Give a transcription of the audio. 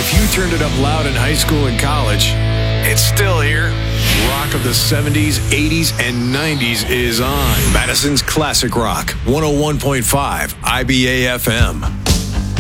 If you turned it up loud in high school and college, it's still here. Rock of the 70s, 80s, and 90s is on. Madison's Classic Rock, 101.5 IBA FM.